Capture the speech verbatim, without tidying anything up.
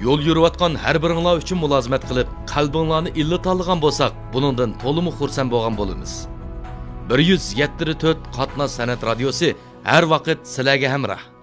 yo'l yurayotgan har biringlar uchun mulozimat qilib, qalbinglarni illit olgan bo'lsak, buningdan to'liq xursand bo'lgan bo'lamiz. bir yuz yetti to'rt Qatnoz san'at radiosi har vaqt sizlarga hamroh.